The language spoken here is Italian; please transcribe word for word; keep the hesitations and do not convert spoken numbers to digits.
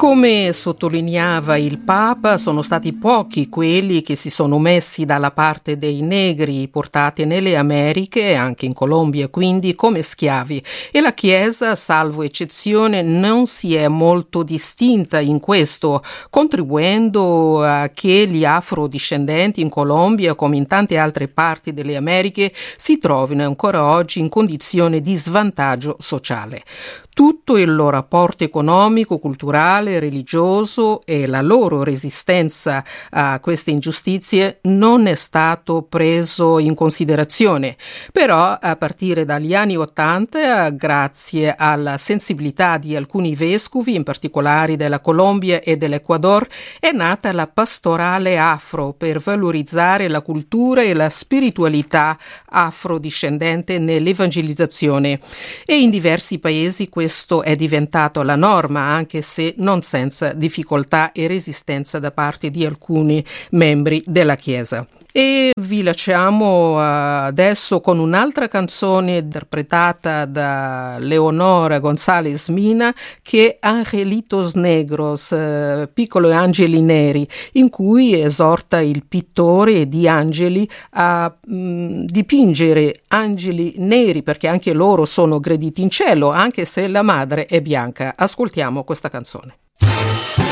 Come sottolineava il Papa, sono stati pochi quelli che si sono messi dalla parte dei negri portati nelle Americhe, anche in Colombia quindi, come schiavi, e la Chiesa, salvo eccezione, non si è molto distinta in questo, contribuendo a che gli afrodiscendenti in Colombia, come in tante altre parti delle Americhe, si trovino ancora oggi in condizione di svantaggio sociale. Tutto il loro rapporto economico, culturale, religioso e la loro resistenza a queste ingiustizie non è stato preso in considerazione. Però a partire dagli anni Ottanta, grazie alla sensibilità di alcuni vescovi, in particolare della Colombia e dell'Ecuador, è nata la pastorale afro per valorizzare la cultura e la spiritualità afrodiscendente nell'evangelizzazione. E in diversi paesi questo è diventato la norma, anche se non senza difficoltà e resistenza da parte di alcuni membri della Chiesa. E vi lasciamo adesso con un'altra canzone interpretata da Leonora González Mina, che è Angelitos Negros, eh, piccoli angeli neri, in cui esorta il pittore di angeli a mh, dipingere angeli neri, perché anche loro sono graditi in cielo, anche se la madre è bianca. Ascoltiamo questa canzone.